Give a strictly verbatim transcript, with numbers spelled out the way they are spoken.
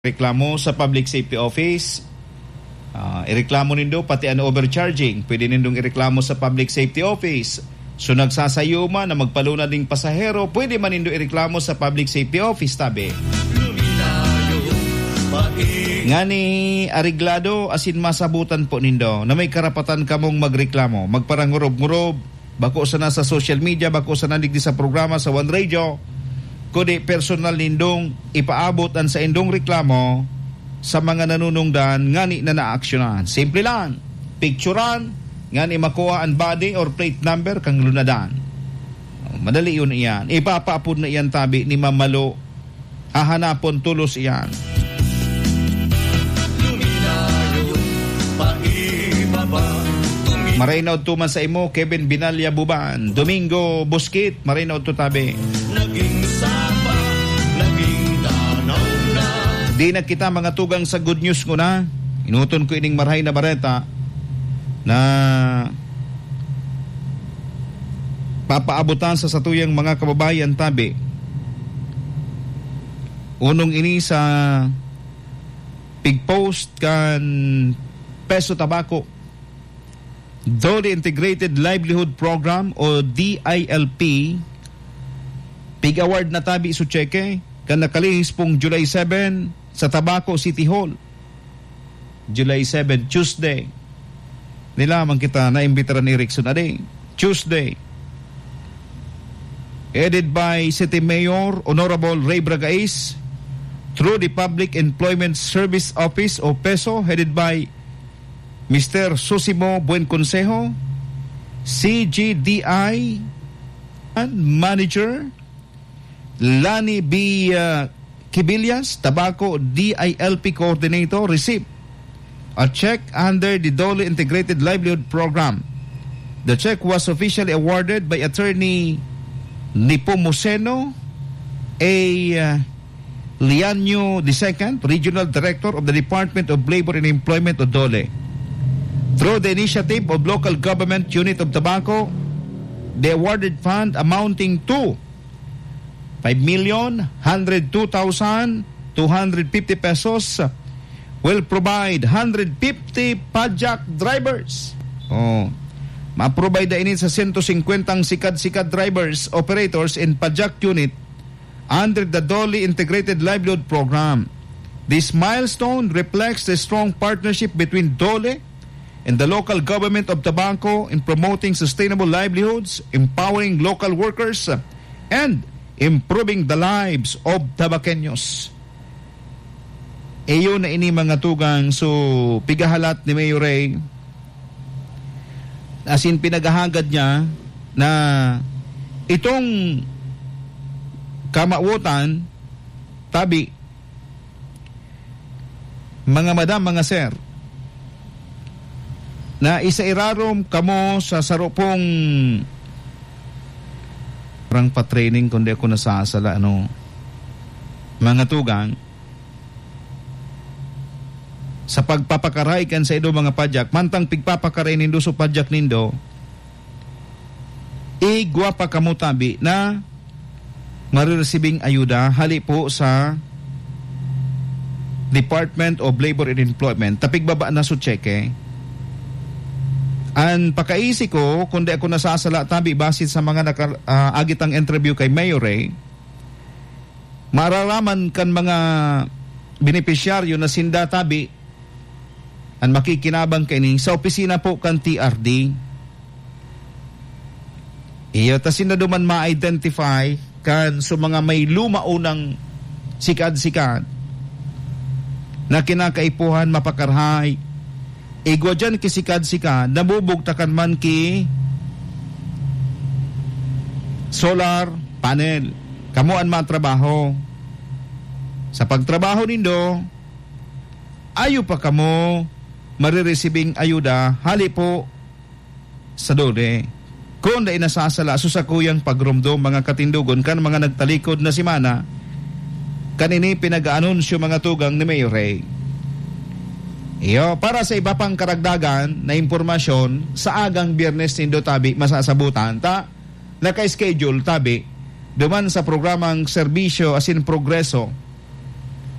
reklamo sa Public Safety Office. Uh, ireklamo nindo pati ang overcharging. Pwede nindong ireklamo sa Public Safety Office. So nagsasayo man na magpaluna ding pasahero, pwede man nindo ireklamo sa Public Safety Office, tabi. Nga ni ariglado asin masabutan po nindo na may karapatan kamong magreklamo. Magparangurob-ngurob, bako sa nasa social media, bako sa nadigdi sa programa sa One Radio. Kundi personal nindong ipaabot ang sa indong reklamo sa mga nanunungdan nga ni na naaksyonan. Simple lang, picturean, nga ni makuha ang body or plate number kang lunadan. Madali yun iyan. Ipapaapod na iyan tabi ni Mamalo. Hahanapon tulos iyan. Marinaw tuman sa imo, Kevin Binalya Buban. Domingo Buskit, marinaw to tabi. Naging sapa, naging danaw na. Di na kita mga tugang sa good news ko na. Inuton ko ining Marhay na Bareta na papaabutan sa satuyang mga kababayan tabi. Unong ini sa pigpost kan Peso Tabaco Dole Integrated Livelihood Program o D I L P. Pig award na tabi so cheque kan nakalihis pong July seventh sa Tabaco City Hall. July seventh, Tuesday. Nilamang kita na imbitaran ni Rickson ade. Tuesday. Headed by City Mayor Honorable Ray Bragais through the Public Employment Service Office o PESO, headed by Mister Susimo Buen Consejo, C G D I and Manager Lani B. Uh, Kibilias, Tabaco D I L P Coordinator, received a check under the Dole Integrated Livelihood Program. The check was officially awarded by Attorney Nepomuceno A. Uh, Lianyo the second, Regional Director of the Department of Labor and Employment of Dole. Through the initiative of Local Government Unit of Tabaco, the awarded fund amounting to five million one hundred two thousand two hundred fifty pesos will provide one hundred fifty Pajak drivers. Oh, ma-provide ini sa one hundred fifty sikad-sikad drivers, operators in Pajak unit under the Dole Integrated Livelihood Program. This milestone reflects the strong partnership between Dole and the local government of Tabaco in promoting sustainable livelihoods, empowering local workers, and improving the lives of Tabaqueños. Eyo na ini mga tugang so pigahalat ni Mayor Ray asin pinagahagad niya na itong kamautan tabi mga madam, mga sir, na isairarom kamo sa sarupong parang pa-training kundi ako nasasala ano mga tugang sa pagpapakaray kan sa ido mga pajak mantang pigpapakaray nindo so pajak nindo igwa pa kamo tabi na mariresibing ayuda hali po sa Department of Labor and Employment tapig baba na so cheque. Ang pakaisi ko, kundi ako nasasala tabi basit sa mga naka, uh, agitang interview kay Mayor Ray, mararaman kan mga benepisyaryo na sinda tabi ang makikinabang kini sa opisina po kan T R D. Iyo, ta sinda duman ma-identify kan so mga may lumaunang sikad-sikad na kinakaipuhan mapakarhay. Igwa dyan kisikad-sikad, nabubugtakan man ki solar panel. Kamuan man trabaho. Sa pagtrabaho nindo, ayo pa kamo mariresibing ayuda, hali po sa Dole. Kung na inasasala, susakuyang pagrumdo mga katindugon kan mga nagtalikod na simana, kanini pinag-anunsyo mga tugang ni Mayor Ray. Iyo, para sa iba pang karagdagan na impormasyon, sa agang Biyernes nindo tabi masasabutan ta naka-schedule tabi duman sa programang serbisyo asin progreso